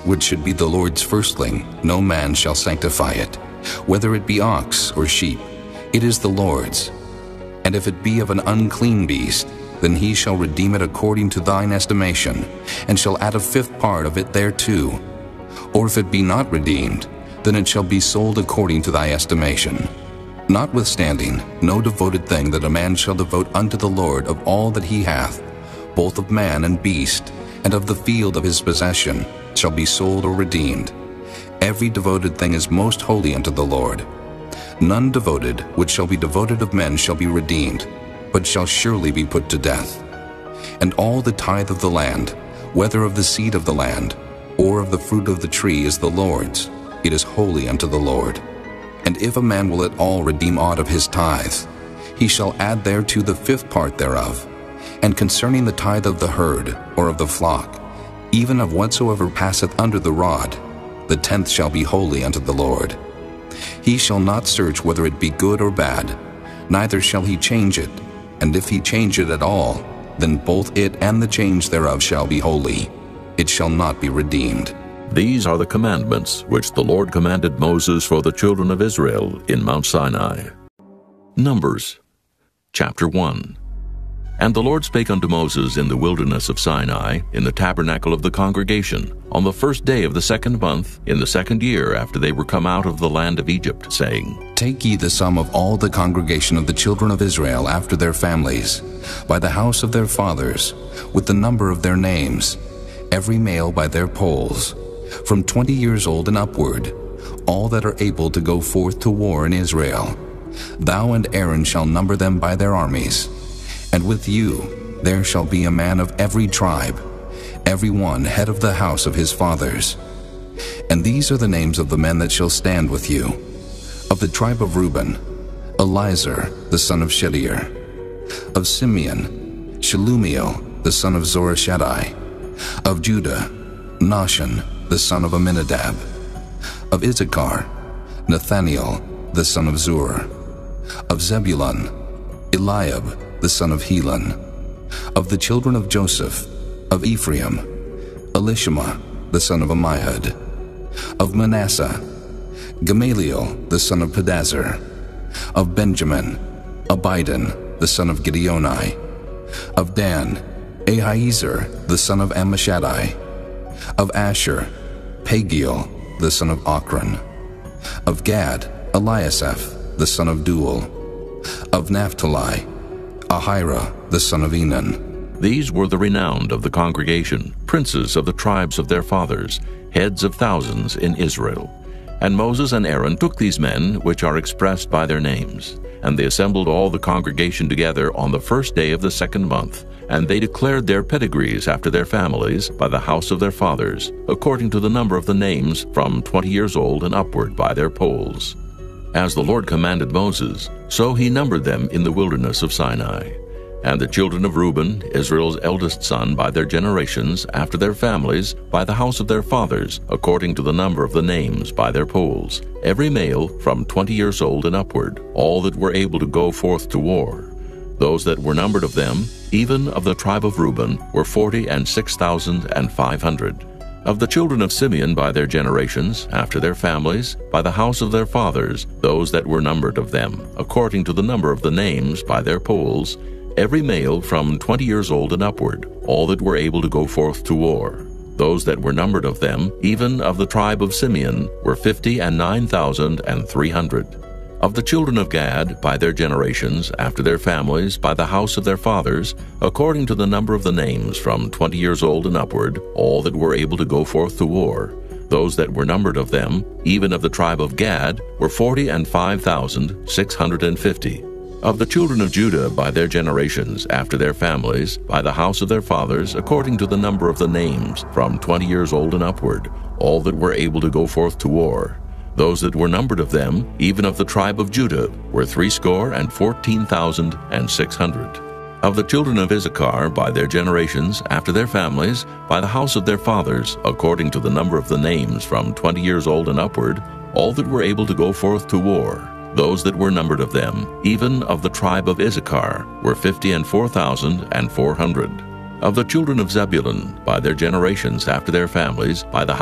which should be the Lord's firstling, no man shall sanctify it. Whether it be ox or sheep, it is the Lord's. And if it be of an unclean beast, then he shall redeem it according to thine estimation, and shall add a fifth part of it thereto. Or if it be not redeemed, then it shall be sold according to thy estimation. Notwithstanding, no devoted thing that a man shall devote unto the Lord of all that he hath, both of man and beast, and of the field of his possession, shall be sold or redeemed. Every devoted thing is most holy unto the Lord. None devoted which shall be devoted of men shall be redeemed, but shall surely be put to death. And all the tithe of the land, whether of the seed of the land, or of the fruit of the tree, is the Lord's. It is holy unto the Lord. And if a man will at all redeem aught of his tithes, he shall add thereto the fifth part thereof. And concerning the tithe of the herd, or of the flock, even of whatsoever passeth under the rod, the tenth shall be holy unto the Lord. He shall not search whether it be good or bad, neither shall he change it. And if he change it at all, then both it and the change thereof shall be holy. It shall not be redeemed. These are the commandments which the Lord commanded Moses for the children of Israel in Mount Sinai. Numbers, chapter 1. And the Lord spake unto Moses in the wilderness of Sinai, in the tabernacle of the congregation, on the first day of the 2nd month, in the 2nd year after they were come out of the land of Egypt, saying, Take ye the sum of all the congregation of the children of Israel after their families, by the house of their fathers, with the number of their names, every male by their polls, from 20 years old and upward, all that are able to go forth to war in Israel. Thou and Aaron shall number them by their armies. And with you there shall be a man of every tribe, every one head of the house of his fathers. And these are the names of the men that shall stand with you. Of the tribe of Reuben, Elizur the son of Shedeur. Of Simeon, Shelumiel the son of Zorashadai. Of Judah, Nahshon the son of Amminadab. Of Issachar, Nathaniel the son of Zur. Of Zebulun, Eliab the son of Helon. Of the children of Joseph, of Ephraim, Elishama the son of Ammihud. Of Manasseh, Gamaliel the son of Pedazur. Of Benjamin, Abidan the son of Gideoni. Of Dan, Ahiezer the son of Ammishaddai. Of Asher, Pagiel the son of Ochran. Of Gad, Eliasaph the son of Duel. Of Naphtali, Ahira the son of Enan. These were the renowned of the congregation, princes of the tribes of their fathers, heads of thousands in Israel. And Moses and Aaron took these men, which are expressed by their names, and they assembled all the congregation together on the first day of the 2nd month, and they declared their pedigrees after their families by the house of their fathers, according to the number of the names from 20 years old and upward by their polls. As the Lord commanded Moses, so he numbered them in the wilderness of Sinai. And the children of Reuben, Israel's eldest son, by their generations, after their families, by the house of their fathers, according to the number of the names by their polls, every male from 20 years old and upward, all that were able to go forth to war. Those that were numbered of them, even of the tribe of Reuben, were 46,500. Of the children of Simeon by their generations, after their families, by the house of their fathers, those that were numbered of them, according to the number of the names by their polls, every male from 20 years old and upward, all that were able to go forth to war. Those that were numbered of them, even of the tribe of Simeon, were 59,300. Of the children of Gad, by their generations, after their families, by the house of their fathers, according to the number of the names from 20 years old and upward, all that were able to go forth to war. Those that were numbered of them, even of the tribe of Gad, were 45,650. Of the children of Judah, by their generations, after their families, by the house of their fathers, according to the number of the names from 20 years old and upward, all that were able to go forth to war. Those that were numbered of them, even of the tribe of Judah, were 314,600. Of the children of Issachar, by their generations, after their families, by the house of their fathers, according to the number of the names from 20 years old and upward, all that were able to go forth to war. Those that were numbered of them, even of the tribe of Issachar, were 54,400. Of the children of Zebulun, by their generations, after their families, by the